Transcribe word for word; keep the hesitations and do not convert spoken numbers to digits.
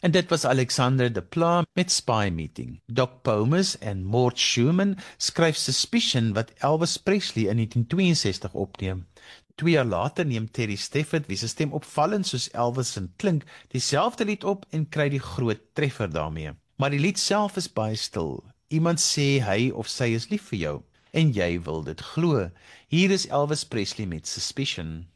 En dit was Alexander de Pla met Spy Meeting. Doc Pomus en Mort Schumann skryf Suspicion wat Elvis Presley in negentien tweeënsestig opneem. Twee jaar later neem Terry Stefford, wie se stem opvallend soos Elvis en klink, dieselfde lied op en kry die groot treffer daarmee. Maar die lied self is baie stil. Iemand sê hy of sy is lief vir jou en jy wil dit glo. Hier is Elvis Presley met Suspicion.